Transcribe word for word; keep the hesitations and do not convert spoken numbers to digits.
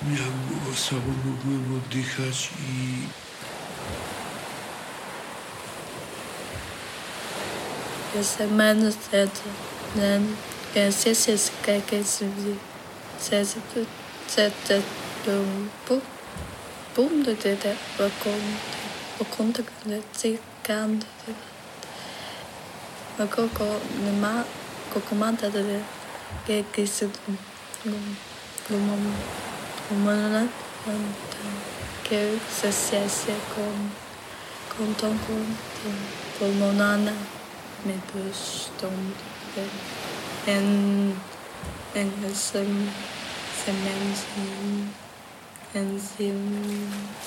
miał osobą, mógłbym oddychać i Essa semana certa, né? Que se se se quer que se se se se se um pu pum de de de o con o conta de se can de o coco de ma coco manta de que que se como como não que se se se com com tom com pulmonana me pustom en en sem semenzim enzim